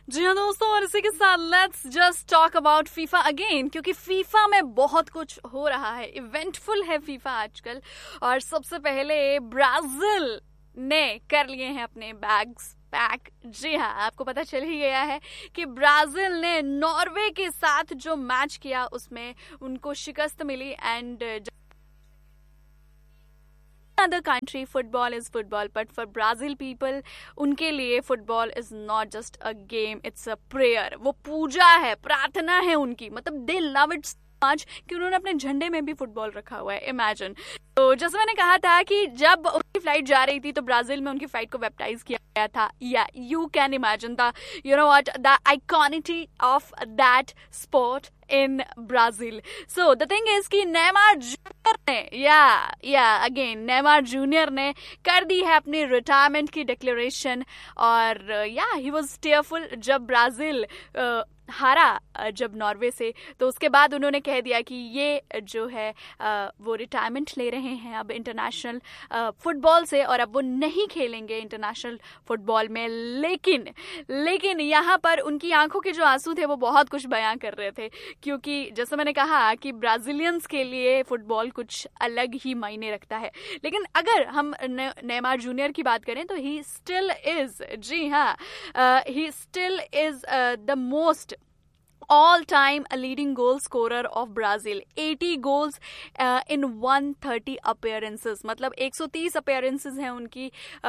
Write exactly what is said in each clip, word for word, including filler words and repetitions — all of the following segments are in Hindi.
जी हाँ दोस्तों, और इसी के साथ let's just talk about FIFA again, क्योंकि फीफा में बहुत कुछ हो रहा है। इवेंटफुल है फीफा आजकल। और सबसे पहले ब्राजील ने कर लिए हैं अपने बैग्स पैक। जी हाँ, आपको पता चल ही गया है कि ब्राजील ने नॉर्वे के साथ जो मैच किया उसमें उनको शिकस्त मिली। And other country, football is football, but for Brazil people, उनके लिए football is not just a game, it's a prayer. वो पूजा है, प्रार्थना है उनकी। मतलब they love it so much कि उन्होंने अपने झंडे में भी फुटबॉल रखा हुआ है। इमेजिन। तो जैसे मैंने कहा था कि जब उनकी फ्लाइट जा रही थी तो ब्राजील में उनकी फ्लाइट को बैप्टाइज किया गया था। या you can imagine the you know what the आइकॉनिटी of that sport in Brazil. So the thing is कि नेमार जूनियर ने या या अगेन नेमार जूनियर ने कर दी है अपनी रिटायरमेंट की डिक्लेरेशन। और या ही वाज टीयरफुल जब ब्राजील uh, हारा जब नॉर्वे से, तो उसके बाद उन्होंने कह दिया कि ये जो है आ, वो रिटायरमेंट ले रहे हैं अब इंटरनेशनल फुटबॉल से, और अब वो नहीं खेलेंगे इंटरनेशनल फुटबॉल में। लेकिन लेकिन यहाँ पर उनकी आंखों के जो आंसू थे वो बहुत कुछ बयां कर रहे थे, क्योंकि जैसे मैंने कहा कि ब्राजीलियंस के लिए फुटबॉल कुछ अलग ही मायने रखता है। लेकिन अगर हम नेमार जूनियर की बात करें तो ही स्टिल इज, जी हाँ, he still is the most all time a leading goal scorer of Brazil. eighty goals uh, in one hundred thirty appearances. मतलब one hundred thirty appearances हैं उनकी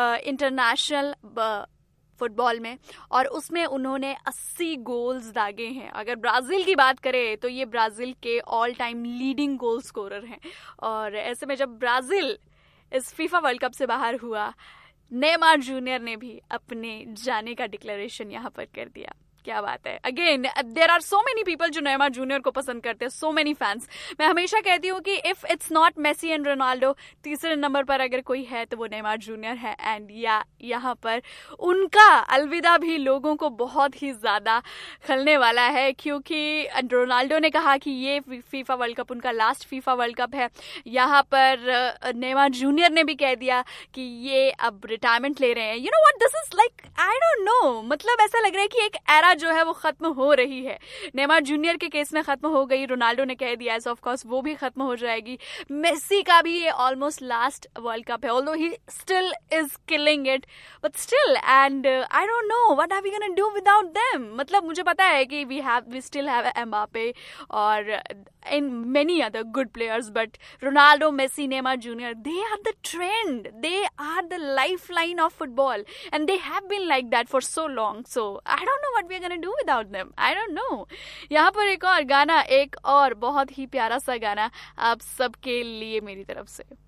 इंटरनेशनल uh, फुटबॉल में, और उसमें उन्होंने अस्सी गोल्स दागे हैं। अगर ब्राजील की बात करें तो ये ब्राजील के all time leading goal scorer हैं। और ऐसे में जब ब्राजील इस फीफा वर्ल्ड कप से बाहर हुआ, नेमार जूनियर ने भी अपने जाने का डिक्लेरेशन यहाँ पर कर दिया। क्या बात है। Again there are so many people जो नेमार जूनियर को पसंद करते हैं, सो मेनी फैंस। मैं हमेशा कहती हूँ कि if it's not Messi and Ronaldo, तीसरे नंबर पर अगर कोई है तो वो नेमार जूनियर है। एंड या यहाँ पर उनका अलविदा भी लोगों को बहुत ही ज्यादा खलने वाला है, क्योंकि रोनाल्डो ने कहा कि ये फीफा वर्ल्ड कप उनका लास्ट फीफा वर्ल्ड कप है। यहाँ पर नेमार जूनियर ने भी कह दिया कि ये अब रिटायरमेंट ले रहे हैं। You know what, this is like I don't know, मतलब ऐसा लग रहा है कि एक एरा जो है वो खत्म हो रही है। नेमार जूनियर के केस में खत्म हो गई, रोनाल्डो ने कह दिया है ऑफ कोर्स वो भी खत्म हो जाएगी। मेसी का भी ये ऑलमोस्ट लास्ट वर्ल्ड कप है, although he still is killing it, but still and I don't know what are we gonna do without them. मतलब मुझे पता है कि we have we still have Mbappe और in many other good players, but Ronaldo, Messi, Neymar junior, they are the trend, they are the life line of football and they have been like that for so long. So I don't know what we are do without them. I don't know. यहाँ पर एक और गाना, एक और बहुत ही प्यारा सा गाना आप सबके लिए मेरी तरफ से।